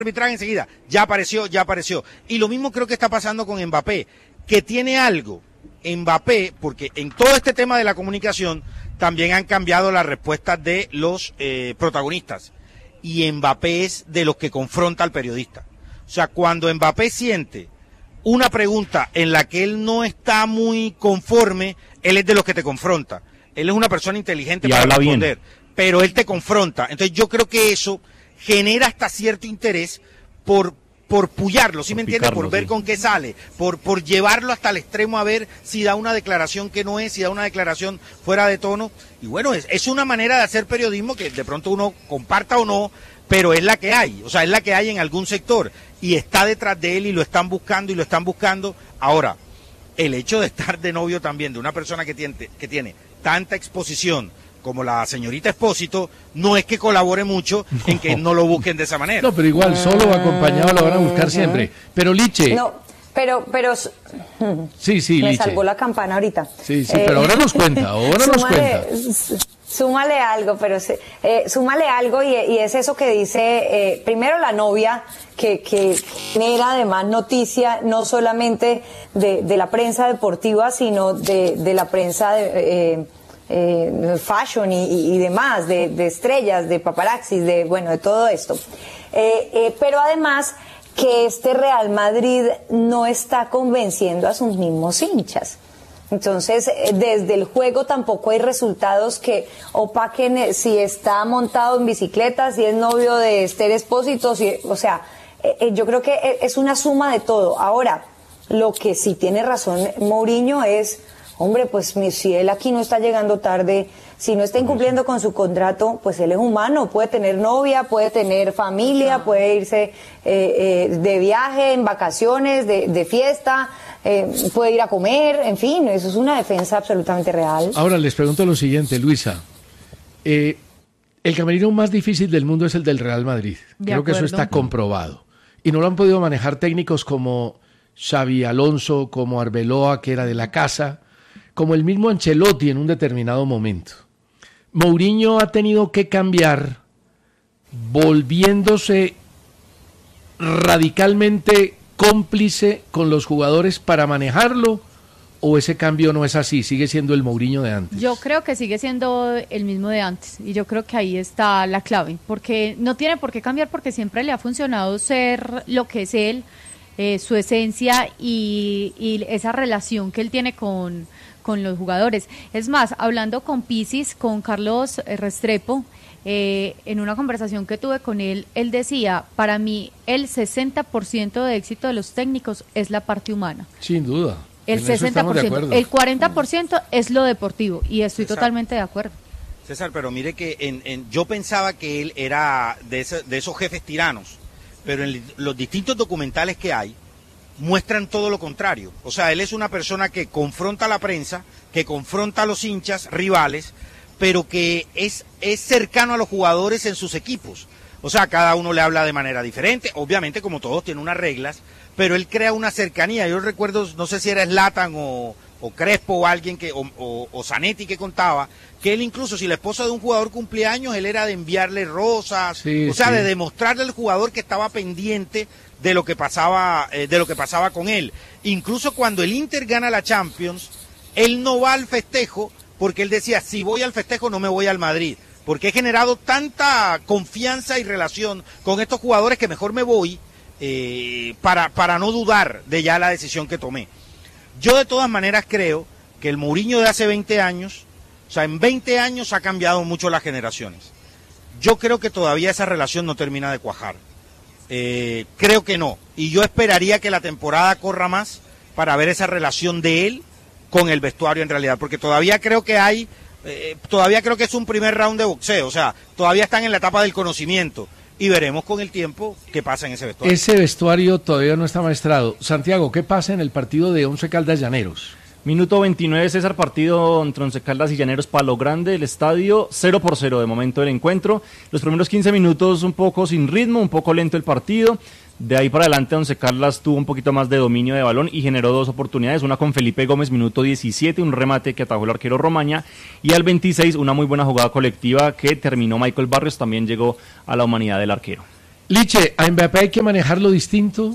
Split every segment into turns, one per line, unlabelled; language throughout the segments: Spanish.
arbitraje enseguida, ya apareció. Y lo mismo creo que está pasando con Mbappé, que tiene algo, Mbappé, porque en todo este tema de la comunicación también han cambiado las respuestas de los protagonistas. Y Mbappé es de los que confronta al periodista. O sea, cuando Mbappé siente una pregunta en la que él no está muy conforme, él es de los que te confronta. Él es una persona inteligente para responder, pero él te confronta. Entonces yo creo que eso genera hasta cierto interés por pullarlo, ¿sí me entiendes? Por ver con qué sale, por llevarlo hasta el extremo a ver si da una declaración que no es, si da una declaración fuera de tono. Y bueno, es una manera de hacer periodismo que de pronto uno comparta o no, pero es la que hay, o sea, es la que hay en algún sector. Y está detrás de él y lo están buscando. Ahora, el hecho de estar de novio también de una persona que tiene tanta exposición como la señorita Expósito, no es que colabore mucho en que no lo busquen de esa manera.
No, pero igual, solo o acompañado lo van a buscar siempre. Pero Liche...
No, pero...
Sí,
me
Liche.
salvó la campana ahorita.
Sí, pero ahora nos cuenta,
Súmale algo, súmale algo y es eso que dice, primero la novia, que genera además noticia no solamente de la prensa deportiva, sino de la prensa de fashion y demás, de estrellas, de paparazzis, de todo esto. Pero además que este Real Madrid no está convenciendo a sus mismos hinchas. Entonces, desde el juego tampoco hay resultados que opaquen si está montado en bicicleta, si es novio de Esther Expósito, yo creo que es una suma de todo. Ahora, lo que sí tiene razón Mourinho es, hombre, pues si él aquí no está llegando tarde, si no está incumpliendo con su contrato, pues él es humano, puede tener novia, puede tener familia, puede irse de viaje, en vacaciones, de fiesta, puede ir a comer, en fin, eso es una defensa absolutamente real.
Ahora les pregunto lo siguiente, Luisa. El camerino más difícil del mundo es el del Real Madrid. Creo que eso está comprobado. Y no lo han podido manejar técnicos como Xabi Alonso, como Arbeloa, que era de la casa, como el mismo Ancelotti en un determinado momento. Mourinho ha tenido que cambiar, volviéndose radicalmente cómplice con los jugadores para manejarlo, o ese cambio no es así, sigue siendo el Mourinho de antes.
Yo creo que sigue siendo el mismo de antes, y yo creo que ahí está la clave, porque no tiene por qué cambiar, porque siempre le ha funcionado ser lo que es él, su esencia y esa relación que él tiene con los jugadores. Es más, hablando con Pisis, con Carlos Restrepo, en una conversación que tuve con él, él decía, para mí el 60% de éxito de los técnicos es la parte humana.
Sin duda.
El 60%, el 40% es lo deportivo, y estoy totalmente de acuerdo.
César, pero mire que yo pensaba que él era de esos jefes tiranos, pero en los distintos documentales que hay, muestran todo lo contrario. O sea, él es una persona que confronta a la prensa, que confronta a los hinchas rivales, pero que es cercano a los jugadores en sus equipos. O sea, cada uno le habla de manera diferente, obviamente como todos tiene unas reglas, pero él crea una cercanía. Yo recuerdo, no sé si era Zlatan o Crespo o alguien o Zanetti que contaba, que él incluso si la esposa de un jugador cumplía años, él era de enviarle rosas, de demostrarle al jugador que estaba pendiente de lo que pasaba con él. Incluso cuando el Inter gana la Champions, él no va al festejo, porque él decía, si voy al festejo no me voy al Madrid, porque he generado tanta confianza y relación con estos jugadores que mejor me voy para no dudar de ya la decisión que tomé. Yo de todas maneras creo que el Mourinho de hace 20 años, o sea, en 20 años ha cambiado mucho las generaciones. Yo creo que todavía esa relación no termina de cuajar. Creo que no. Y yo esperaría que la temporada corra más para ver esa relación de él con el vestuario en realidad. Porque todavía creo que es un primer round de boxeo. O sea, todavía están en la etapa del conocimiento. Y veremos con el tiempo qué pasa en ese vestuario.
Ese vestuario todavía no está maestrado. Santiago, ¿qué pasa en el partido de Once Caldas Llaneros?
Minuto 29, César, partido entre Once Caldas y Llaneros, Palo Grande, el estadio, 0-0 de momento del encuentro. Los primeros 15 minutos un poco sin ritmo, un poco lento el partido. De ahí para adelante Once Caldas tuvo un poquito más de dominio de balón y generó dos oportunidades, una con Felipe Gómez, minuto 17, un remate que atajó el arquero Romaña, y al 26 una muy buena jugada colectiva que terminó Michael Barrios, también llegó a la humanidad del arquero.
Liche, ¿a Mbappé hay que manejarlo distinto?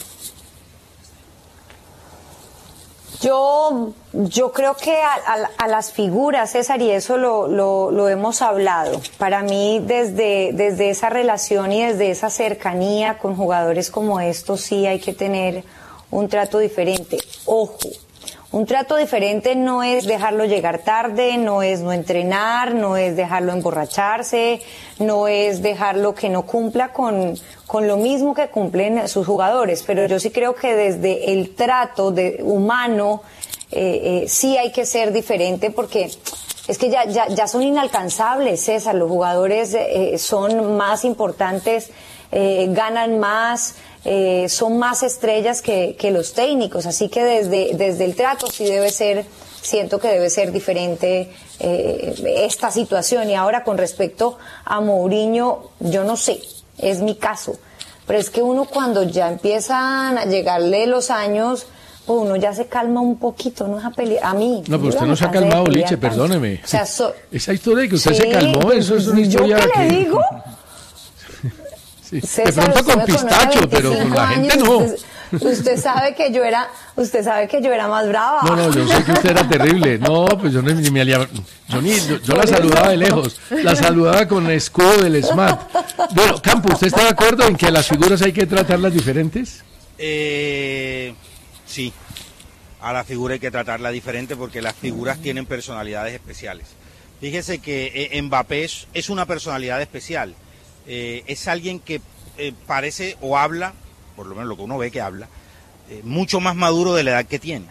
Yo creo que a las figuras, César, y eso lo hemos hablado. Para mí, desde esa relación y desde esa cercanía con jugadores como estos, sí hay que tener un trato diferente. Ojo, un trato diferente no es dejarlo llegar tarde, no es no entrenar, no es dejarlo emborracharse, no es dejarlo que no cumpla con lo mismo que cumplen sus jugadores. Pero yo sí creo que desde el trato humano sí hay que ser diferente, porque es que ya son inalcanzables, César. Los jugadores son más importantes, ganan más, son más estrellas que los técnicos, así que desde el trato sí siento que debe ser diferente esta situación. Y ahora, con respecto a Mourinho, yo no sé, es mi caso, pero es que uno, cuando ya empiezan a llegarle los años, pues uno ya se calma un poquito, no es a pelear. A mí.
No, pero usted no se ha calmado, Liche, perdóneme. O sea, esa historia de que usted se calmó, eso es una historia.
¿Yo qué le digo?
Sí. César, de pronto con pistacho, pero con la gente no.
Usted sabe que yo era más brava.
No, yo sé que usted era terrible. No, pues yo ni me aliaba. Yo la saludaba de lejos. La saludaba con el escudo del SMAT. Bueno, Campo, ¿usted está de acuerdo en que a las figuras hay que tratarlas diferentes?
Sí, a la figura hay que tratarla diferente, porque las figuras tienen personalidades especiales. Fíjese que Mbappé es una personalidad especial. Es alguien que parece o habla, por lo menos lo que uno ve que habla, mucho más maduro de la edad que tiene.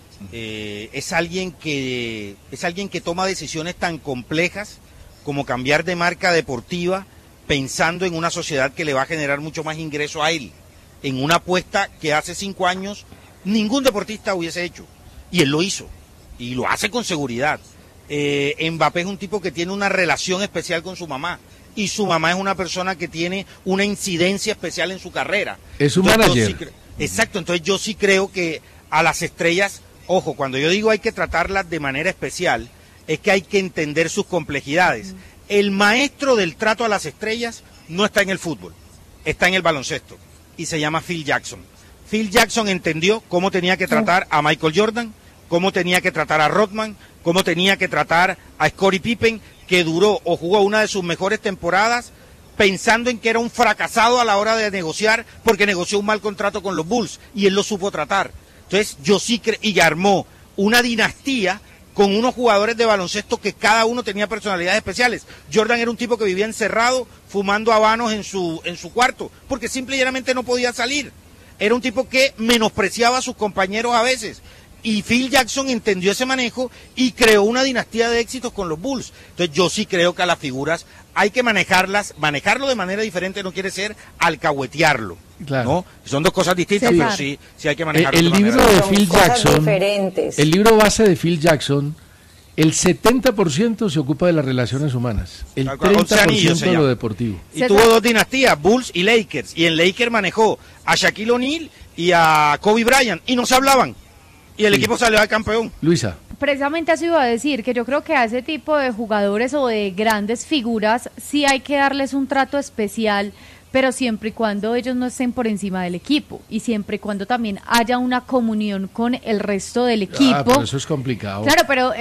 Es alguien que toma decisiones tan complejas como cambiar de marca deportiva, pensando en una sociedad que le va a generar mucho más ingreso a él, en una apuesta que hace 5 años ningún deportista hubiese hecho, y él lo hizo, y lo hace con seguridad. Mbappé es un tipo que tiene una relación especial con su mamá, y su mamá es una persona que tiene una incidencia especial en su carrera.
Es un manager.
Exacto, entonces yo sí creo que a las estrellas, ojo, cuando yo digo hay que tratarlas de manera especial, es que hay que entender sus complejidades. El maestro del trato a las estrellas no está en el fútbol, está en el baloncesto, y se llama Phil Jackson. Phil Jackson entendió cómo tenía que tratar a Michael Jordan, cómo tenía que tratar a Rodman, cómo tenía que tratar a Scottie Pippen, que duró o jugó una de sus mejores temporadas pensando en que era un fracasado a la hora de negociar, porque negoció un mal contrato con los Bulls, y él lo supo tratar. Entonces yo sí creo, y armó una dinastía con unos jugadores de baloncesto que cada uno tenía personalidades especiales. Jordan era un tipo que vivía encerrado, fumando habanos en su cuarto, porque simple y llanamente no podía salir. Era un tipo que menospreciaba a sus compañeros a veces. Y Phil Jackson entendió ese manejo y creó una dinastía de éxitos con los Bulls. Entonces yo sí creo que a las figuras hay que manejarlo de manera diferente, no quiere ser alcahuetearlo. Claro. ¿No? Son dos cosas distintas, pero sí hay que manejarlo.
El libro de Phil Jackson, el libro base de Phil Jackson, el 70% se ocupa de las relaciones humanas, el 30% de lo deportivo.
Y tuvo 2 dinastías, Bulls y Lakers, y en Lakers manejó a Shaquille O'Neal y a Kobe Bryant, y no se hablaban. Y el equipo salió al campeón.
Luisa.
Precisamente eso iba a decir, que yo creo que a ese tipo de jugadores o de grandes figuras sí hay que darles un trato especial, pero siempre y cuando ellos no estén por encima del equipo, y siempre y cuando también haya una comunión con el resto del equipo.
Pero eso es complicado.
Claro, pero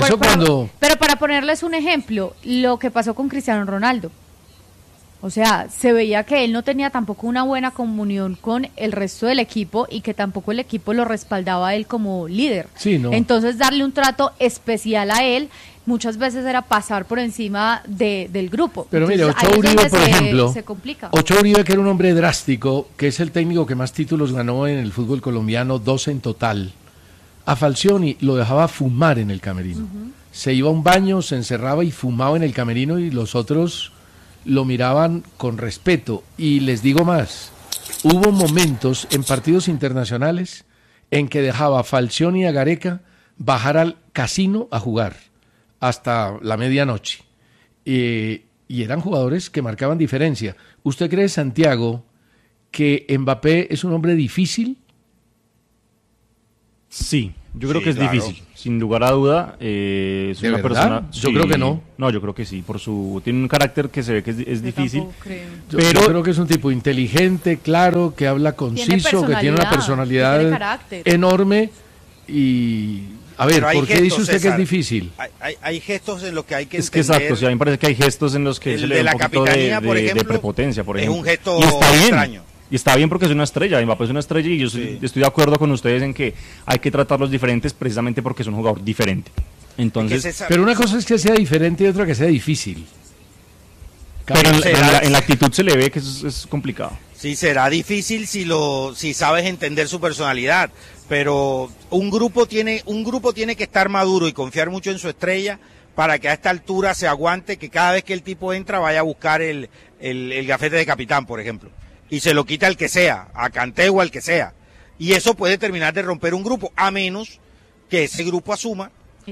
pero para ponerles un ejemplo, lo que pasó con Cristiano Ronaldo. O sea, se veía que él no tenía tampoco una buena comunión con el resto del equipo, y que tampoco el equipo lo respaldaba a él como líder.
Sí, ¿no?
Entonces, darle un trato especial a él muchas veces era pasar por encima del grupo.
Pero mire,
Ochoa
Uribe, por ejemplo,
se complica.
Ochoa Uribe, que era un hombre drástico, que es el técnico que más títulos ganó en el fútbol colombiano, 12 en total. A Falcioni lo dejaba fumar en el camerino. Se iba a un baño, se encerraba y fumaba en el camerino, y los otros lo miraban con respeto. Y les digo más, hubo momentos en partidos internacionales en que dejaba a Falcioni y a Gareca bajar al casino a jugar hasta la medianoche. Y eran jugadores que marcaban diferencia. ¿Usted cree, Santiago, que Mbappé es un hombre difícil?
Sí, yo creo que es difícil, sin lugar a duda. Es
¿De
una
verdad?
persona.
Yo creo que no.
No, yo creo que sí, tiene un carácter que se ve que es difícil.
Yo creo que es un tipo inteligente, claro, que habla conciso, que tiene una personalidad enorme y... A ver, ¿por qué dice usted, César, que es difícil?
Hay gestos en los que hay que
entender. Es que exacto, a mí me parece que hay gestos en los que se le ve un poquito de prepotencia, por ejemplo.
Es un gesto extraño.
Y está bien porque es una estrella, Mbappé es una estrella y yo estoy de acuerdo con ustedes en que hay que tratarlos diferentes precisamente porque es un jugador diferente. Entonces,
pero una cosa es que sea diferente y otra que sea difícil.
Pero en la actitud se le ve que es complicado.
Sí, será difícil si sabes entender su personalidad, pero un grupo tiene que estar maduro y confiar mucho en su estrella para que a esta altura se aguante que cada vez que el tipo entra vaya a buscar el gafete de capitán, por ejemplo, y se lo quita al que sea, a Kanté o al que sea. Y eso puede terminar de romper un grupo, a menos que ese grupo asuma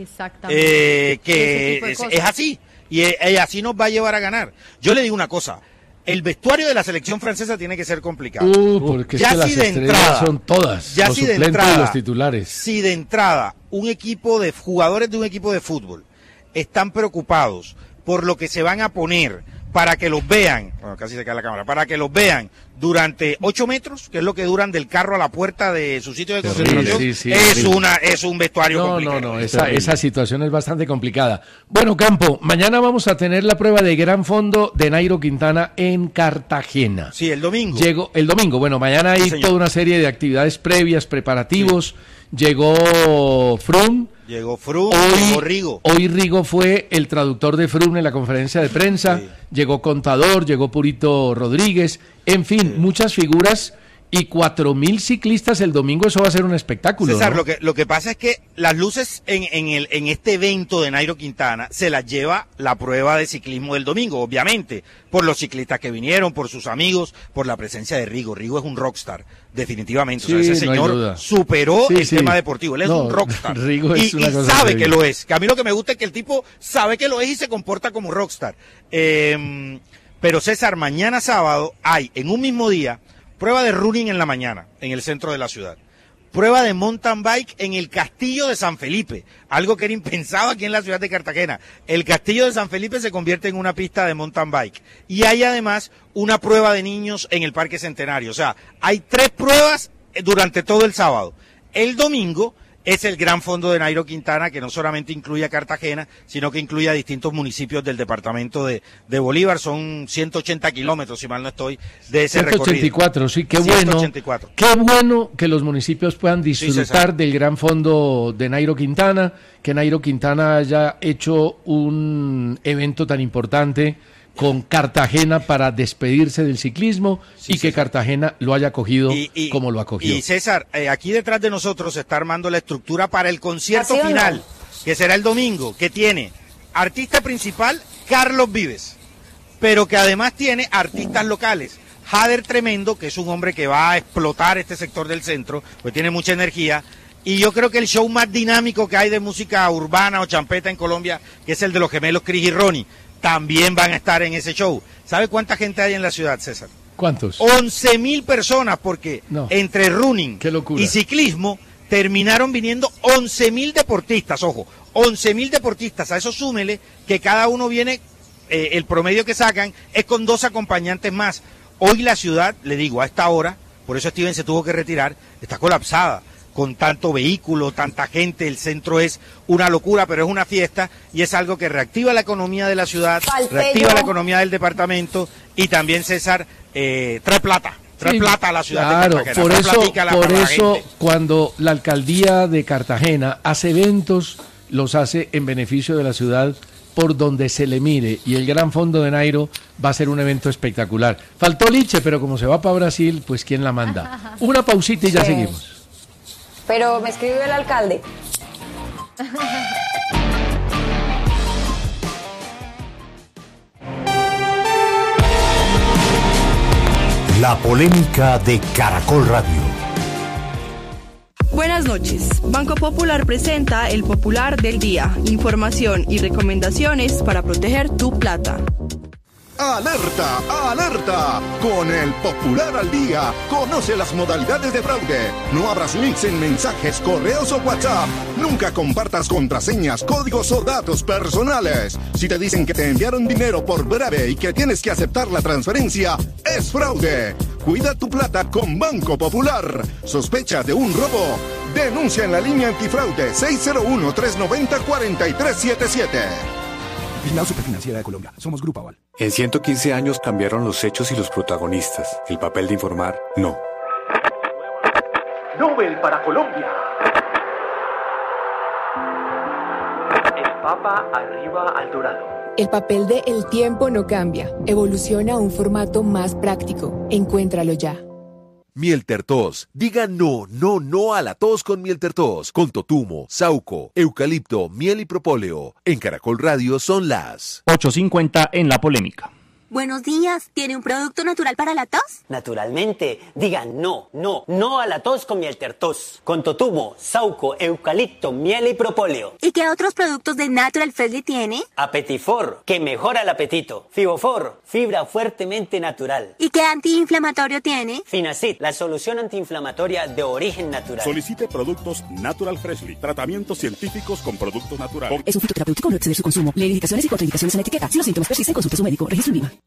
que es así, y así nos va a llevar a ganar. Yo le digo una cosa, el vestuario de la selección francesa tiene que ser complicado.
Porque ya es que las estrellas son todas, los suplentes y los titulares.
Si de entrada jugadores de un equipo de fútbol están preocupados por lo que se van a poner para que los vean, bueno, casi se cae la cámara, para que los vean durante 8 metros, que es lo que duran del carro a la puerta de su sitio de concentración, es un vestuario complicado.
No, esa situación es bastante complicada. Bueno, Campo, mañana vamos a tener la prueba de gran fondo de Nairo Quintana en Cartagena.
Sí, el domingo.
El domingo, bueno, mañana hay toda una serie de actividades previas, preparativos. Sí. Llegó Froome,
llegó Rigo.
Hoy Rigo fue el traductor de Froome en la conferencia de prensa. Sí. Llegó Contador, llegó Purito Rodríguez. En fin, muchas figuras y 4.000 ciclistas el domingo. Eso va a ser un espectáculo,
César,
¿no?
lo que pasa es que las luces en este evento de Nairo Quintana se las lleva la prueba de ciclismo del domingo, obviamente, por los ciclistas que vinieron, por sus amigos, por la presencia de Rigo. Rigo es un rockstar, definitivamente.
Sí,
o sea, ese señor superó el tema deportivo. Él es un rockstar.
Rigo es una cosa
sabe que lo es. Que a mí lo que me gusta es que el tipo sabe que lo es y se comporta como rockstar. Pero César, mañana sábado hay en un mismo día prueba de running en la mañana, en el centro de la ciudad. Prueba de mountain bike en el Castillo de San Felipe, algo que era impensado aquí en la ciudad de Cartagena. El Castillo de San Felipe se convierte en una pista de mountain bike. Y hay además una prueba de niños en el Parque Centenario. O sea, hay 3 pruebas durante todo el sábado. El domingo es el gran fondo de Nairo Quintana, que no solamente incluye a Cartagena, sino que incluye a distintos municipios del departamento de Bolívar. Son 180 kilómetros, si mal no estoy, de ese
184, recorrido. Sí, qué
184.
Bueno. Qué bueno que los municipios puedan disfrutar del gran fondo de Nairo Quintana, que Nairo Quintana haya hecho un evento tan importante con Cartagena para despedirse del ciclismo y que Cartagena lo haya acogido como lo acogió.
Y César, aquí detrás de nosotros se está armando la estructura para el concierto final, que será el domingo, que tiene artista principal Carlos Vives, pero que además tiene artistas locales. Jader Tremendo, que es un hombre que va a explotar este sector del centro, pues tiene mucha energía. Y yo creo que el show más dinámico que hay de música urbana o champeta en Colombia, que es el de los gemelos Chris y Ronnie, también van a estar en ese show. ¿Sabe cuánta gente hay en la ciudad, César?
¿Cuántos?
11.000 personas, porque entre running y ciclismo terminaron viniendo 11.000 deportistas. Ojo, 11.000 deportistas. A eso súmele que cada uno viene, el promedio que sacan es con 2 acompañantes más. Hoy la ciudad, le digo, a esta hora, por eso Steven se tuvo que retirar, está colapsada. Con tanto vehículo, tanta gente, el centro es una locura, pero es una fiesta y es algo que reactiva la economía de la ciudad, reactiva la economía del departamento y también, César, trae plata a la ciudad de Cartagena.
Por eso cuando la alcaldía de Cartagena hace eventos, los hace en beneficio de la ciudad por donde se le mire, y el Gran Fondo de Nairo va a ser un evento espectacular. Faltó Liche, pero como se va para Brasil, pues ¿quién la manda? Una pausita y ya seguimos.
Pero me escribió el alcalde.
La polémica de Caracol Radio.
Buenas noches. Banco Popular presenta el Popular del Día. Información y recomendaciones para proteger tu plata.
¡Alerta! ¡Alerta! Con el Popular al Día, conoce las modalidades de fraude. No abras links en mensajes, correos o WhatsApp. Nunca compartas contraseñas, códigos o datos personales. Si te dicen que te enviaron dinero por breve y que tienes que aceptar la transferencia, es fraude. Cuida tu plata con Banco Popular. ¿Sospechas de un robo? Denuncia en la línea antifraude 601-390-4377.
Vigilado Superfinanciera de Colombia. Somos Grupo Aval.
En 115 años cambiaron los hechos y los protagonistas. El papel de informar, no.
Nobel para Colombia. El Papa arriba al dorado.
El papel de El Tiempo no cambia. Evoluciona a un formato más práctico. Encuéntralo ya.
Miel Tertos. Diga no, no, no a la tos con Miel Tertos. Con totumo, sauco, eucalipto, miel y propóleo. En Caracol Radio son las
8:50 en La Polémica.
Buenos días, ¿tiene un producto natural para la tos?
Naturalmente, digan no, no, no a la tos con Miel Tertos. Con totumo, sauco, eucalipto, miel y propóleo.
¿Y qué otros productos de Natural Freshly tiene?
Apetifor, que mejora el apetito. Fibofor, fibra fuertemente natural.
¿Y qué antiinflamatorio tiene?
Finacid, la solución antiinflamatoria de origen natural.
Solicite productos Natural Freshly. Tratamientos científicos con productos naturales.
Es un fitoterapéutico, no exceder su consumo. Lee indicaciones y contraindicaciones en la etiqueta. Si los síntomas persisten, consulte a su médico. Registro INVIMA.